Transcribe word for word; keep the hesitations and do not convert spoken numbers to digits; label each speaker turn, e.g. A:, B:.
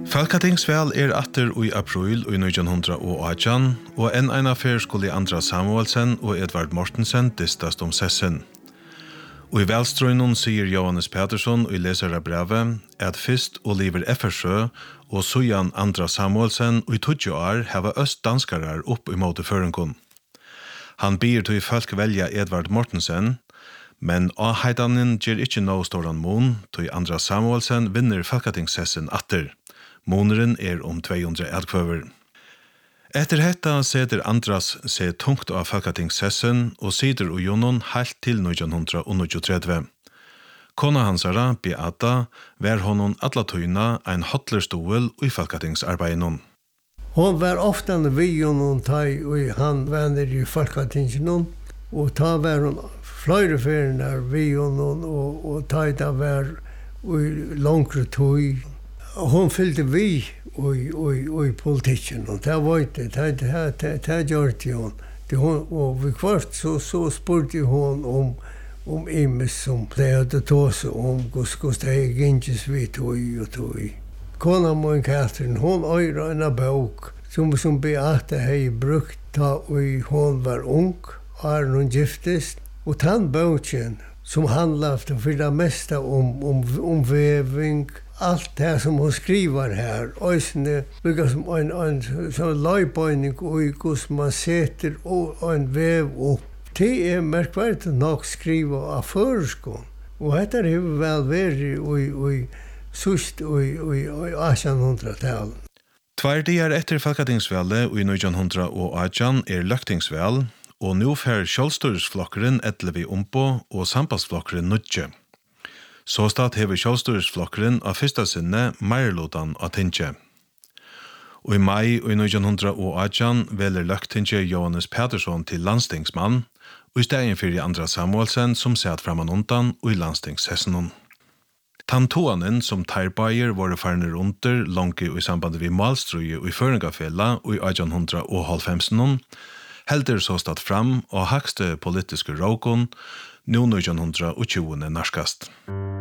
A: Falkatingsvel er atter i april i nitjan atten, og enn ein affær skulle Andras Samuelsen og Edvard Mortensen distast om sessen. Og i velstrøynen sier Johannes Petersson i leserbrevet at fyrst Oliver Effersjø og Sujan Andras Samuelsen og i tjugo år hava østdanskarar opp i måte førenkon. Han byr til folk velja Edvard Mortensen, men avheidanen gjer ikkje no storan mon, til Andras Samuelsen vinner Falkatingssessen atter. Måneren er om två hundra erdkvöver. Etter hetta seter Andras seg tungt av Falkatingssessen og sider og jonon helt til nitjan tretti. Kona hansara, Beata, var honom alla tøyna ein hotlerstol i Falkatingsarbeidenon.
B: Hon var ofta vi honom tai og han venner i Falkatingen, og ta var hon flere ferier vi honom og, og ta da var i langre tøy. Hon fyllde vi i, i, i politikken, og det var det, det, det, det, det gjorde hon. Det hon. Og vi kvart så, så spurte hon om, om imes som det hadde tås om hvordan det gikk vi tog og tog. Kona min Katrin, hon øyre en bok som, som Beate hei brukt da hon var ung, er hun giftest, og den boken som handlet for det meste om, om, om veving, allt det som hon skriver här, ösne lukar som en en sån lajböjning och hur man sätter och en väv upp. Det är märkvärdigt nog skriva av förskon. Och detta är väl varit och och sust och och artonhundratalet.
A: Tvær dagar etter Falkatingsveldet i nitjan atten er løktingsvel, og nå fer Kjølstøresflokkeren elleve ompo og Sambandsflokkeren nutje. Så stad hever Kjølstøresflokkeren av fyrsta sinne meirlotan av Tinsje. Og i mai i nitjan atten veler løktinsje Johannes Petersson til landstingsmann, og i stedet fyrir Andras Samuelsen som satt framan undan og i landstingshessenon. Tantoanen som tarbeier var farner under langt i samband med malstrøye og i føringafella og i attenhundrahalvfems helder så stad fram og hakste politiske råkon nå nitjan tjue narskast.